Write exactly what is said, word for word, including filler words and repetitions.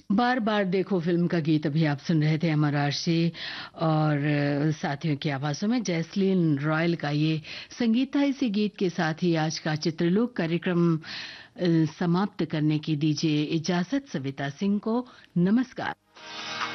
बार बार देखो फिल्म का गीत अभी आप सुन रहे थे अमर आरसी और अ, साथियों की आवाजों में जैस्लीन रॉयल का ये संगीत था। इसी गीत के साथ ही आज का चित्रलोक कार्यक्रम अ, समाप्त करने की दीजिए इजाजत। सविता सिंह को नमस्कार।